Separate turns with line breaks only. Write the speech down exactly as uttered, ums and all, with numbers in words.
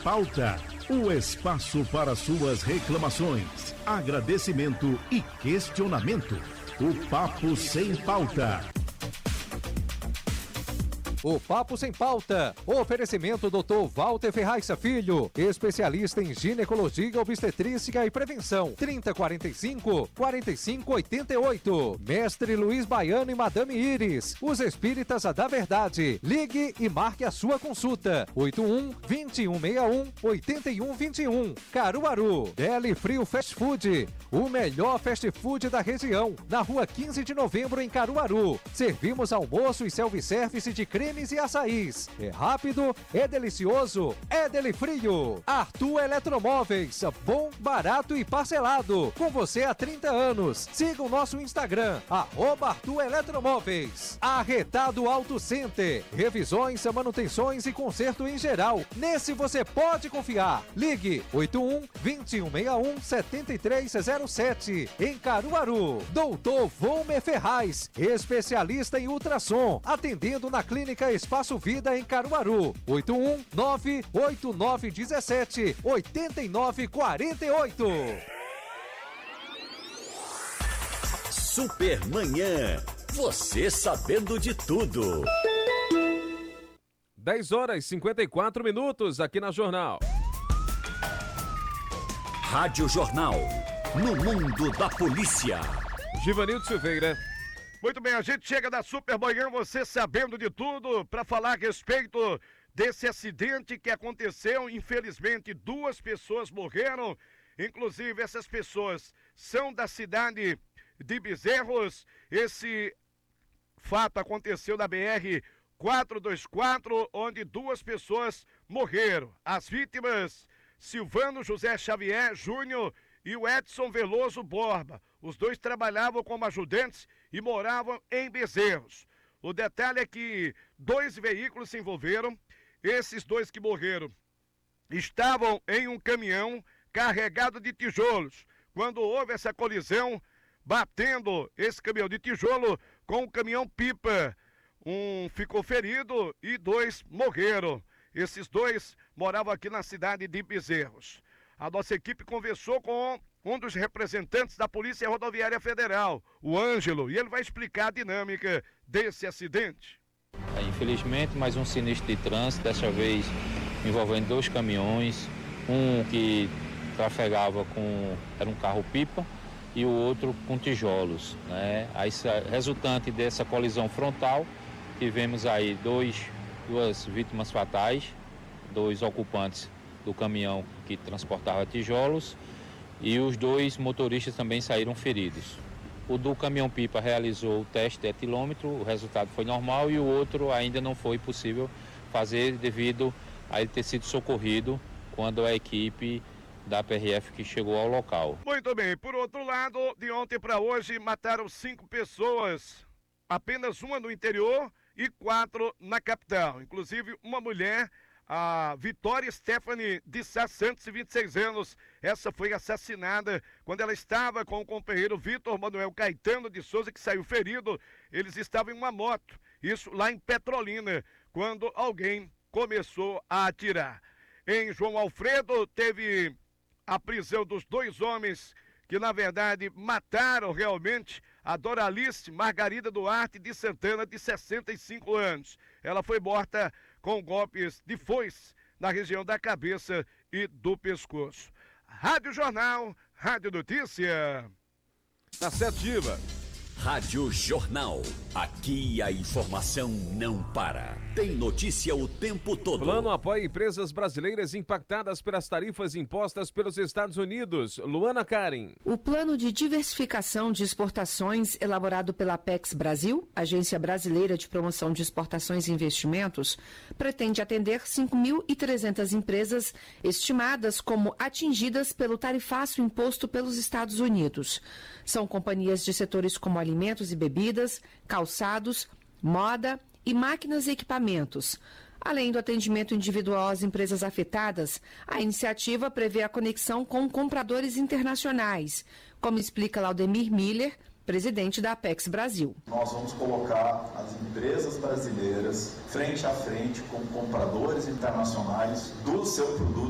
Pauta, o espaço para suas reclamações, agradecimento e questionamento. O Papo Sem Pauta.
O Papo Sem Pauta. Oferecimento doutor Walter Ferraz Filho, especialista em ginecologia, obstetrícia e prevenção. trinta, quarenta e cinco, quarenta e cinco, oitenta e oito. Mestre Luiz Baiano e Madame Iris, os espíritas da verdade. Ligue e marque a sua consulta. oito um, vinte e um sessenta e um, oitenta e um vinte e um. Caruaru. Deli Frio Fast Food, o melhor fast food da região. Na rua quinze de novembro, em Caruaru. Servimos almoço e self-service de creme e açaís. É rápido, é delicioso, é Deli Frio. Arthur Eletromóveis, bom, barato e parcelado. Com você há trinta anos. Siga o nosso Instagram, arroba Arthur Eletromóveis. Arretado Auto Center, revisões, manutenções e conserto em geral. Nesse você pode confiar. Ligue oito um, vinte e um sessenta e um, setenta e três zero sete. Em Caruaru. Doutor Volmer Ferraz, especialista em ultrassom, atendendo na clínica Espaço Vida em Caruaru. oito um nove oito nove um sete oito nove quatro oito.
Supermanhã. Você sabendo de tudo.
dez horas e cinquenta e quatro minutos aqui na Jornal.
Rádio Jornal. No mundo da polícia.
Givanildo Silveira.
Muito bem, a gente chega da Supermanhã, você sabendo de tudo, para falar a respeito desse acidente que aconteceu. Infelizmente, duas pessoas morreram, inclusive essas pessoas são da cidade de Bezerros. Esse fato aconteceu na B R quatrocentos e vinte e quatro, onde duas pessoas morreram. As vítimas, Silvano José Xavier Júnior e o Edson Veloso Borba. Os dois trabalhavam como ajudantes e moravam em Bezerros. O detalhe é que dois veículos se envolveram. Esses dois que morreram estavam em um caminhão carregado de tijolos, quando houve essa colisão, batendo esse caminhão de tijolo com o caminhão pipa. Um ficou ferido e dois morreram. Esses dois moravam aqui na cidade de Bezerros. A nossa equipe conversou com um dos representantes da Polícia Rodoviária Federal, o Ângelo, e ele vai explicar a dinâmica desse acidente.
É, infelizmente, mais um sinistro de trânsito, dessa vez envolvendo dois caminhões, um que trafegava com, era um carro-pipa, e o outro com tijolos, né? Aí, resultante dessa colisão frontal, tivemos aí dois, duas vítimas fatais, dois ocupantes do caminhão que transportava tijolos, e os dois motoristas também saíram feridos. O do caminhão-pipa realizou o teste de etilômetro, o resultado foi normal, e o outro ainda não foi possível fazer devido a ele ter sido socorrido quando a equipe da P R F que chegou ao local.
Muito bem, por outro lado, de ontem para hoje mataram cinco pessoas, apenas uma no interior e quatro na capital, inclusive uma mulher, a Vitória Stephanie de Sá Santos, vinte e seis anos. Essa foi assassinada quando ela estava com o companheiro Vitor Manuel Caetano de Souza, que saiu ferido. Eles estavam em uma moto, isso lá em Petrolina, quando alguém começou a atirar. Em João Alfredo, teve a prisão dos dois homens que, na verdade, mataram realmente a Doralice Margarida Duarte de Santana, de sessenta e cinco anos. Ela foi morta com golpes de foice na região da cabeça e do pescoço. Rádio Jornal, Rádio Notícia.
Tá certo, Giva.
Rádio Jornal. Aqui a informação não para. Tem notícia o tempo todo.
Plano apoia empresas brasileiras impactadas pelas tarifas impostas pelos Estados Unidos. Luana Karen.
O plano de diversificação de exportações elaborado pela Apex Brasil, Agência Brasileira de Promoção de Exportações e Investimentos, pretende atender cinco mil e trezentas empresas estimadas como atingidas pelo tarifaço imposto pelos Estados Unidos. São companhias de setores como alimentos e bebidas, calçados, moda e máquinas e equipamentos. Além do atendimento individual às empresas afetadas, a iniciativa prevê a conexão com compradores internacionais, como explica Laudemir Miller, presidente da Apex Brasil.
Nós vamos colocar as empresas brasileiras frente a frente com compradores internacionais do seu produto